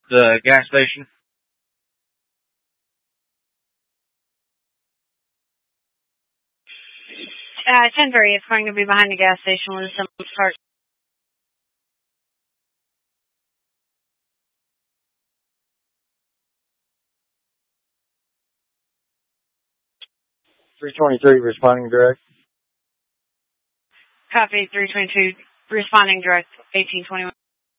The gas station. 10-3, it's going to be behind the gas station with some parts. .323 responding direct. Copy, 322, responding direct, 1821.